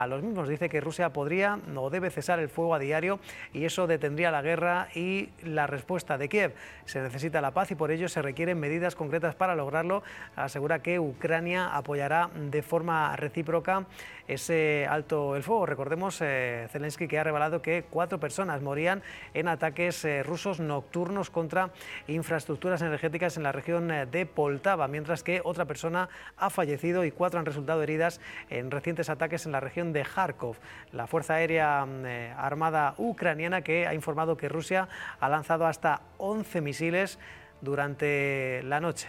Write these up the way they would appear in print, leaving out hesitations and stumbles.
A los mismos dice que Rusia podría o debe cesar el fuego a diario y eso detendría la guerra y la respuesta de Kiev. Se necesita la paz y por ello se requieren medidas concretas para lograrlo. Asegura que Ucrania apoyará de forma recíproca ese alto el fuego. Recordemos, Zelensky, que ha revelado que 4 personas morían en ataques rusos nocturnos contra infraestructuras energéticas en la región de Poltava, mientras que otra persona ha fallecido y 4 han resultado heridas en recientes ataques en la región de Kharkov. La Fuerza Aérea Armada ucraniana que ha informado que Rusia ha lanzado hasta 11 misiles durante la noche.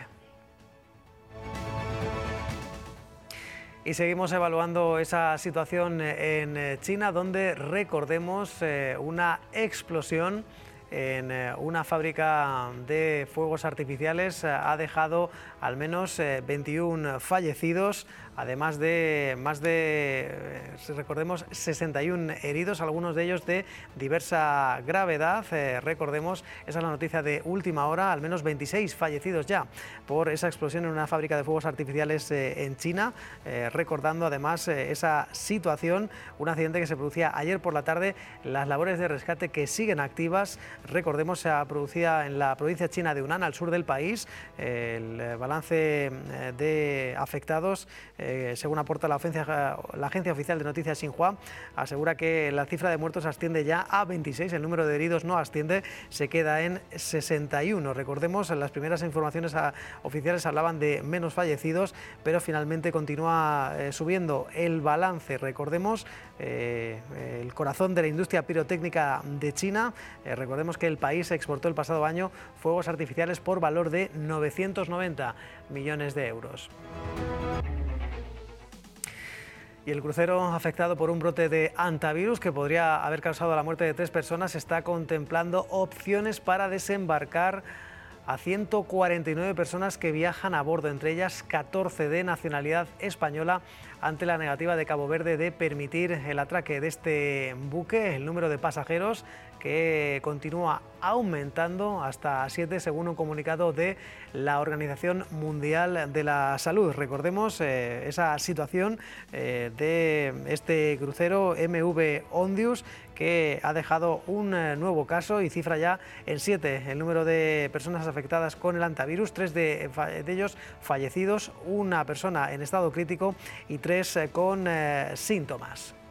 Y seguimos evaluando esa situación en China, donde recordemos una explosión en una fábrica de fuegos artificiales ha dejado al menos 21 fallecidos, además de recordemos, 61 heridos, algunos de ellos de diversa gravedad. Recordemos, esa es la noticia de última hora, al menos 26 fallecidos ya por esa explosión en una fábrica de fuegos artificiales en China, recordando además esa situación, un accidente que se producía ayer por la tarde, las labores de rescate que siguen activas. Recordemos, se ha producido en la provincia china de Hunan, al sur del país. El balance de afectados, según aporta la agencia oficial de noticias Xinhua, asegura que la cifra de muertos asciende ya a 26, el número de heridos no asciende, se queda en 61. Recordemos, las primeras informaciones oficiales hablaban de menos fallecidos, pero finalmente continúa subiendo el balance. Recordemos, el corazón de la industria pirotécnica de China. Recordemos que el país exportó el pasado año fuegos artificiales por valor de 990 millones de euros. Y el crucero afectado por un brote de hantavirus que podría haber causado la muerte de 3 personas está contemplando opciones para desembarcar a 149 personas que viajan a bordo, entre ellas 14 de nacionalidad española, ante la negativa de Cabo Verde de permitir el atraque de este buque. El número de pasajeros que continúa aumentando hasta 7, según un comunicado de la Organización Mundial de la Salud. Recordemos esa situación de este crucero MV Ondius, que ha dejado un nuevo caso y cifra ya en 7 el número de personas afectadas con el hantavirus, 3 de ellos fallecidos, una persona en estado crítico y 3 con síntomas.